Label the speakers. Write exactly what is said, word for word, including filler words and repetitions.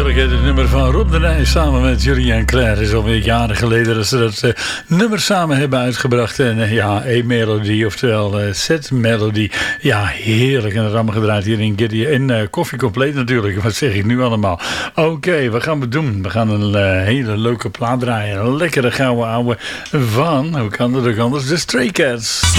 Speaker 1: natuurlijk. Het nummer van Rob de Nijs samen met Julien Clerc is alweer jaren geleden dat ze dat uh, nummer samen hebben uitgebracht. En uh, ja, A-Melody, oftewel uh, Z-Melody. Ja, heerlijk. En dat allemaal gedraaid hier in Giddy. En uh, Koffie Compleet natuurlijk. Wat zeg ik nu allemaal? Oké, okay, wat gaan we doen? We gaan een uh, hele leuke plaat draaien. Een lekkere gouden ouwe van, hoe kan dat ook anders? De Stray Cats.